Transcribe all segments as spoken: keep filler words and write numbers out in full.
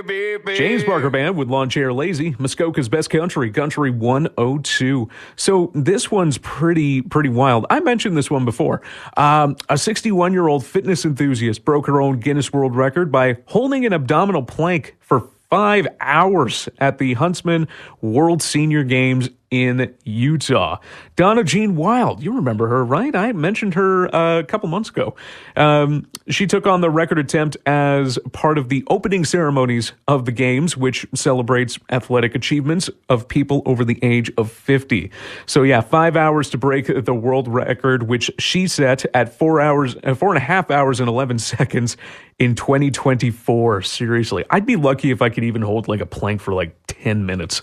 baby. James Barker Band with Lawn Chair Lazy, Muskoka's Best Country, Country one oh two. So this one's pretty, pretty wild. I mentioned this one before. Um, a sixty-one-year-old fitness enthusiast broke her own Guinness World Record by holding an abdominal plank for five hours at the Huntsman World Senior Games in Utah. Donna Jean Wild, you remember her, right? I mentioned her uh, a couple months ago. Um, she took on the record attempt as part of the opening ceremonies of the Games, which celebrates athletic achievements of people over the age of fifty. So yeah, five hours to break the world record, which she set at four hours, uh, four and a half hours and eleven seconds in twenty twenty-four. Seriously, I'd be lucky if I could even hold like a plank for like ten minutes.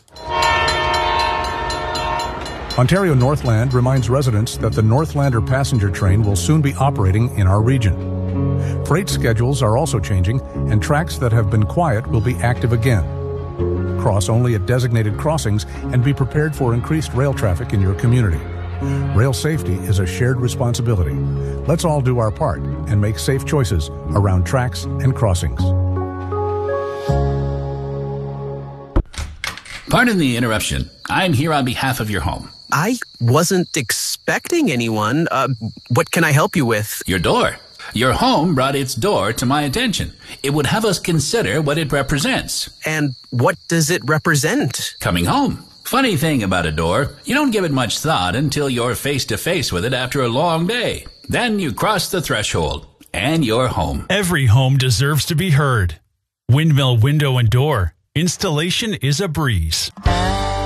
Ontario Northland reminds residents that the Northlander passenger train will soon be operating in our region. Freight schedules are also changing, and tracks that have been quiet will be active again. Cross only at designated crossings and be prepared for increased rail traffic in your community. Rail safety is a shared responsibility. Let's all do our part and make safe choices around tracks and crossings. Pardon the interruption. I'm here on behalf of your home. I wasn't expecting anyone. Uh, what can I help you with? Your door. Your home brought its door to my attention. It would have us consider what it represents. And what does it represent? Coming home. Funny thing about a door, you don't give it much thought until you're face to face with it after a long day. Then you cross the threshold, and you're home. Every home deserves to be heard. Windmill Window and Door. Installation is a breeze.